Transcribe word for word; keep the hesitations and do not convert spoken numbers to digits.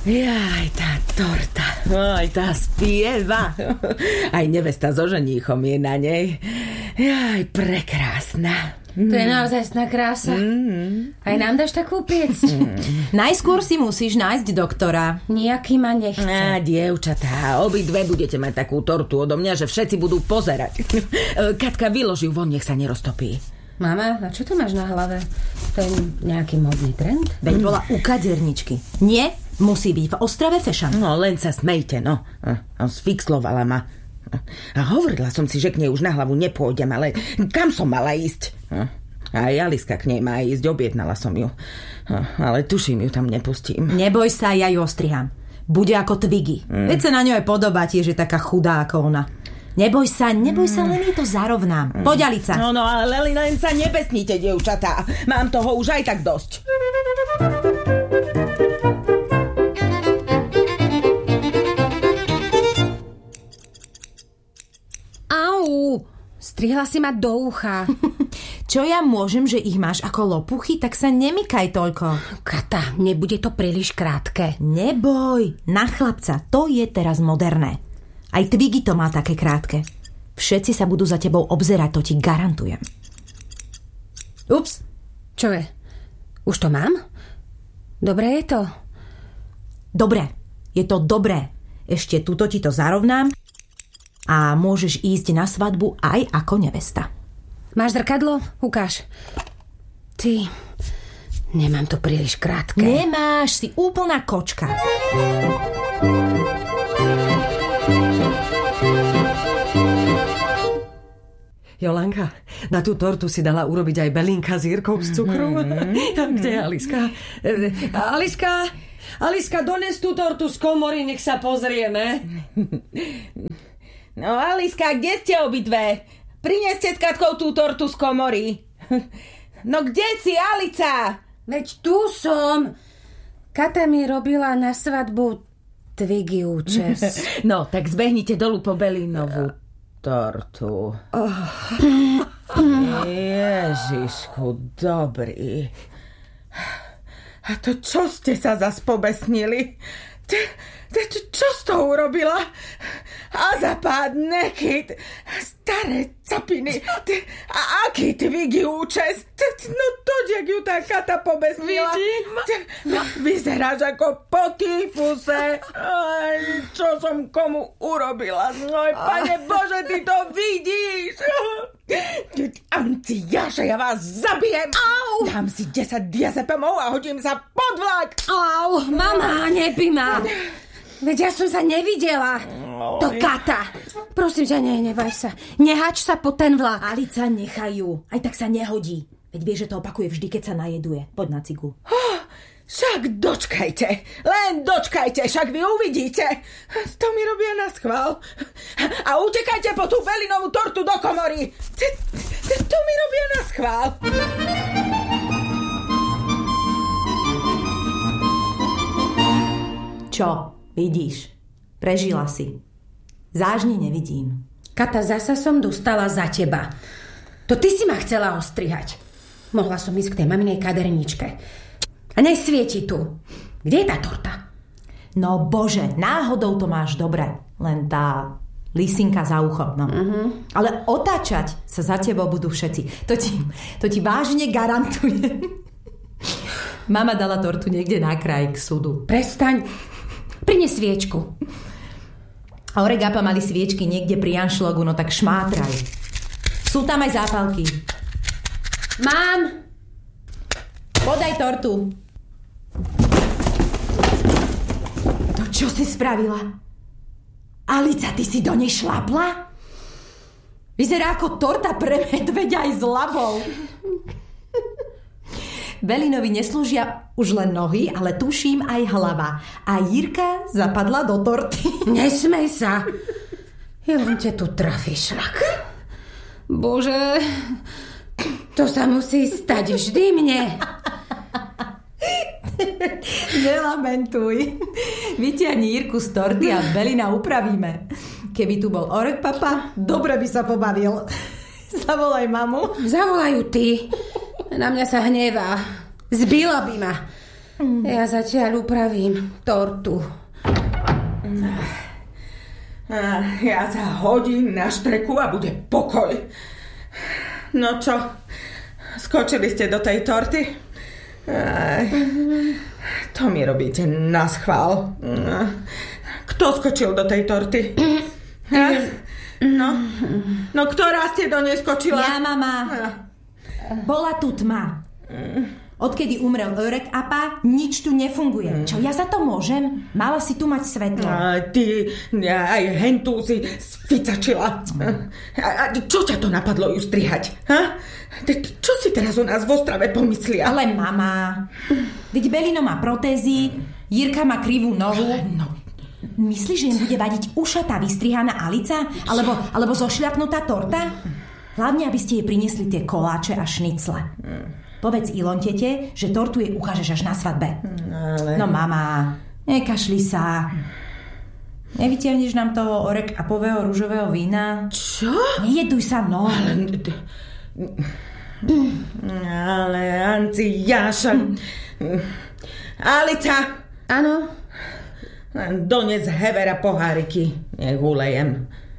Jaj, tá torta. Aj tá spieva. Aj nevesta so ženíchom je na nej. Jaj, prekrásna. To je naozaj krása. Mm. Aj nám dáš takú piec? Mm. Najskôr si musíš nájsť doktora. Nejaký ma nechce. Á, dievčatá, obidve budete mať takú tortu odo mňa, že všetci budú pozerať. Katka, vylož ju von, nech sa neroztopí. Mama, a čo to máš na hlave? To je nejaký modný trend? Veď mm. bola u kaderničky. Nie, musí byť v Ostrave fashion. No, len sa smejte, no. A sfixlovala ma. A hovorila som si, že k nej už na hlavu nepôjdem, ale kam som mala ísť? Aj Aliska k nej má ísť, objednala som ju. Ale tuším, ju tam nepustím. Neboj sa, ja ju ostriham. Bude ako Twiggy. Mm. Veď sa na ňu aj podobá, tiež je taká chudá ako ona. Neboj sa, neboj sa, len jej to zarovnám. Mm. Poď, Alica. No, no, ale len sa nebesnite, dievčatá. Mám toho už aj tak dosť. Au, strihla si ma do ucha. Čo ja môžem, že ich máš ako lopuchy, tak sa nemykaj toľko. Kata, nebude to príliš krátke. Neboj, na chlapca, to je teraz moderné. Aj Twiggy to má také krátke. Všetci sa budú za tebou obzerať, to ti garantujem. Ups. Čo je? Už to mám? Dobre je to? Dobre, je to dobré. Ešte tuto ti to zarovnám a môžeš ísť na svadbu aj ako nevesta. Máš zrkadlo? Ukáž. Ty, nemám to príliš krátke. Nemáš, si úplná kočka. Jolanka, na tú tortu si dala urobiť aj Belinka s Jirkou z cukru. Mm-hmm. Kde je Aliska? Aliska, Aliska, dones tú tortu z komory, nech sa pozrieme. No, Aliska, kde ste obidve? Prineste s Katkou tú tortu z komory. No, kde si, Alica? Veď tu som. Kata mi robila na svadbu Twiggy účes. No, tak zbehnite dolu po Belinovú tortu. Oh. Ježišku, dobrý. A to čo ste sa zas pobesnili? Ty, ty, čo s tou urobila? Azapád, nekyt, staré capiny. Ty, a aký Twiggy účes? Ty, no to, jak ju tá Kata pobesnila. Vidím. Ty, no, vyzeráš ako po týfuse. Aj, čo som komu urobila? Oj, Pane Bože, ty to vidíš. Anciáša, ja vás zabijem. Au. Dám si desať diazepamov a hodím sa pod vlak. Au, mama, nebí ma. Veď ja som sa nevidela. To Kata. Prosím ťa, nehnevaj sa. Nehač sa po ten vlak. Alica, nechajú. Aj tak sa nehodí. Veď vie, že to opakuje vždy, keď sa najeduje. Poď na cigu. Oh, však dočkajte. Len dočkajte, však vy uvidíte. To mi robia na schvál. A utekajte po tú Belinovú tortu do komory. To mi robia na schvál. Čo? Vidíš, prežila si. Zážne nevidím. Kata, zasa som dostala za teba. To ty si ma chcela ostrihať. Mohla som ísť k tej maminej kaderničke. A nesvieti tu. Kde je tá torta? No bože, náhodou to máš dobre. Len tá lisinka za uchom. No. Uh-huh. Ale otáčať sa za tebou budú všetci. To ti, to ti vážne garantujem. Mama dala tortu niekde na kraj k súdu. Prestaň. Prines sviečku. A Oregapa mali sviečky niekde pri Anšlogu, no tak šmátraj. Sú tam aj zápalky. Mám. Podaj tortu. To čo si spravila? Alica, ty si do nej šlapla? Vyzerá ako torta pre medveďa aj s labou. Belinovi neslúžia už len nohy, ale tuším aj hlava. A Jirka zapadla do torty. Nesmej sa. Ja len ťa tu trafí šlak. Bože, to sa musí stať vždy mne. Nelamentuj. Vytiahni Jirku z torty a Belina upravíme. Keby tu bol Orek papa, dobre by sa pobavil. Zavolaj mamu. Zavolajú ty. Na mňa sa hnevá. Zbila by ma. Ja zatiaľ upravím tortu. Ja sa hodím na štreku a bude pokoj. No čo, skočili ste do tej torty? Aj, to mi robíte na schvál. Kto skočil do tej torty? Ha? No, no ktorá ste do nej skočila? Ja, mama. Bola tu tma. Odkedy umrel Örek Apa, nič tu nefunguje. Čo ja za to môžem? Mala si tu mať svetlo. A ty aj hentu si sficačila. A, a čo ťa to napadlo ju strihať? Ha? Čo si teraz o nás v Ostrave pomyslia? Ale mama, veď Belino má protézy, Jirka má krivú nohu. No. Myslíš, že im bude vadiť ušatá vystrihaná Alica? Alebo, alebo zošľapnutá torta? Hlavne, aby ste jej priniesli tie koláče a šnicle. Povedz Ilontete, že tortu jej ukážeš až na svadbe. Ale... No mama, nekašli sa. Nevytiahneš nám toho Örek Apového rúžového vína? Čo? Nejeduj sa, no. Ale, ale Anci, Jáša... Alica! Áno? Dones Hevera poháriky, nech ulejem.